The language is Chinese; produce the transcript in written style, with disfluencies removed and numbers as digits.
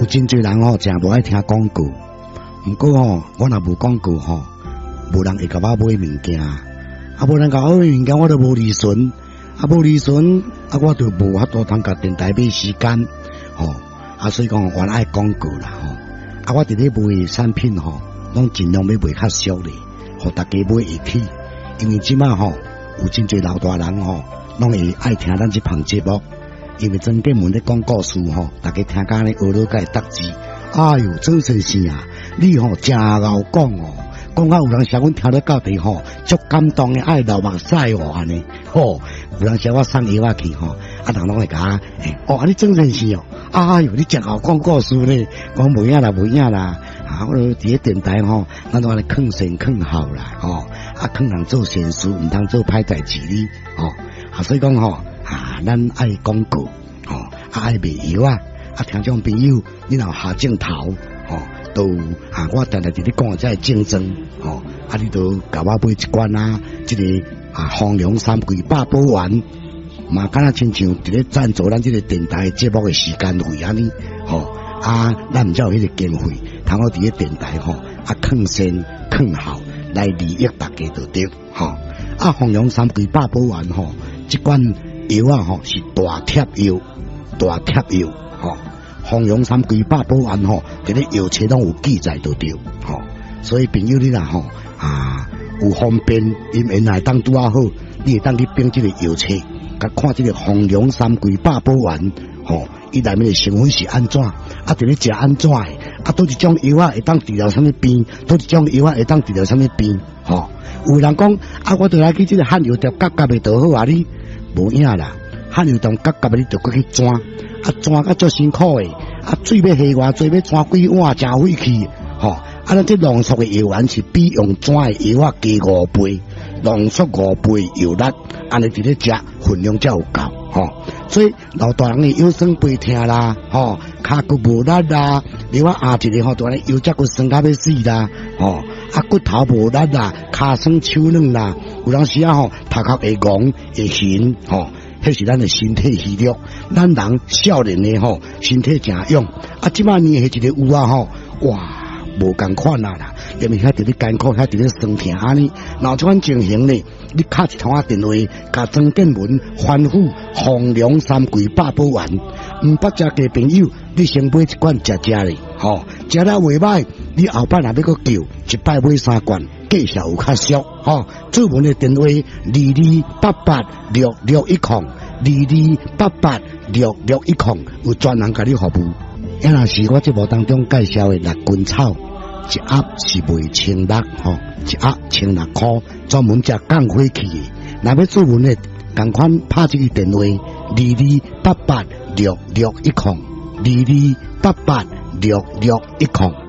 真侪人吼，真无爱听广告。毋过吼，我若无广告吼，无人会甲我买物件。无人甲我买物件，我都无利润。无利润，我就无法度通甲电台买时间。所以讲我爱广告啦吼。我伫咧卖产品吼，拢尽量要卖较俗咧，互大家买会起。因为即马吼，有真侪老大人吼，拢会爱听咱这项节目。因为曾建文咧讲故事吼，大家听甲咧学了解答字。哎哟，曾先生啊，你吼真敖讲哦，讲啊有人写阮听了到底吼，足感动的，爱流目屎哦安尼。有人写我送药去吼，人拢会甲我，你曾先生哦，哎哟，你真敖讲故事呢，讲无影啦，无影啦。我伫咧电台吼，咱都安尼劝善劝好啦，劝人做善事，毋通做歹代志哩，所以讲吼。咱爱广告，爱卖药听众朋友，你若下镜头，都我常常伫咧讲这竞争，你都甲我买一罐这个丰隆3季8宝丸，嘛敢若亲像伫咧赞助咱这个电台节目的时间费安尼，咱毋才有迄个经费，通我伫咧电台劝善劝好来利益大家就对，丰隆3季8宝丸这罐。药是大贴药，丰隆3季8宝丸伫咧药册拢有记载就对，所以朋友你若有方便，因原来当拄好，你会当去编这个药册，甲看这个丰隆3季8宝丸，伊内面的成分是安怎，伫咧食安怎的，倒一种药会当治疗什么病，倒一种药会当治疗什么病，有人讲我倒来去这个汉药店夹的就好你。无影啦，汉药店夹你就过去钻，钻甲足辛苦诶，水要下偌济，要钻几碗，真费气，咱这浓缩的药丸是比用钻的药加5倍，浓缩5倍药力，安尼伫咧食分量才有够，所以老大人的腰酸背痛啦，骹骨无力啦，你我一个就安尼腰脊骨酸甲要死啦，骨头无力啦，骹酸手软啦。有当时头壳会戆会晕，迄是咱的身体虚弱。咱人少年的身体真勇，即摆年迄一个有哇，无共款啦，因为遐伫咧艰苦，遐伫咧酸痛安尼。若这款情形呢，你敲一通电话，甲曾建文吩咐丰隆3季8宝丸，毋捌食嘅朋友，你先买一罐食咧，食了袂歹，你后摆若要搁叫，一摆买3罐。计数有较俗，注文的电话22886610，22886610，有专人甲你服务。若是我节目当中介绍的6根草，一盒是卖1600，一盒1600块，专门食降火气的。若要注文的，同款拍这个电话22886610，22886610。